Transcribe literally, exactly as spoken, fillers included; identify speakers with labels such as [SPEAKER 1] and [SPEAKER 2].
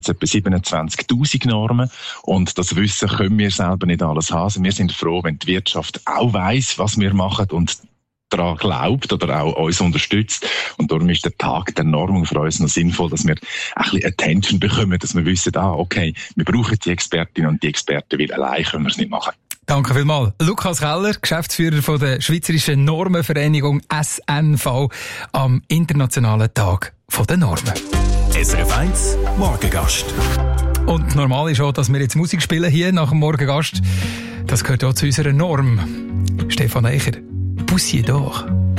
[SPEAKER 1] etwa siebenundzwanzigtausend Normen. Und das Wissen können wir selber nicht alles haben. Also wir sind froh, wenn die Wirtschaft auch weiss, was wir machen und daran glaubt oder auch uns unterstützt. Und darum ist der Tag der Normung für uns noch sinnvoll, dass wir ein bisschen Attention bekommen, dass wir wissen, ah, okay, wir brauchen die Expertinnen und die Experten, weil allein können wir es nicht machen.
[SPEAKER 2] Danke vielmals. Lukas Keller, Geschäftsführer von der Schweizerischen Normenvereinigung S N V am Internationalen Tag der Normen.
[SPEAKER 3] S R F eins Morgengast.
[SPEAKER 2] Und normal ist auch, dass wir jetzt Musik spielen hier nach dem Morgengast. Das gehört auch zu unserer Norm. Stefan Eicher, Poussier d'Or.